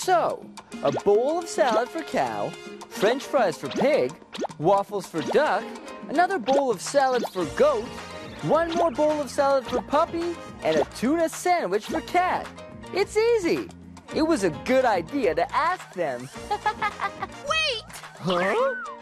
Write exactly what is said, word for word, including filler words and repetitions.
So, a bowl of salad for cow, French fries for pig, waffles for duck, another bowl of salad for goat, one more bowl of salad for puppy, and a tuna sandwich for cat. It's easy. It was a good idea to ask them. Wait! Huh?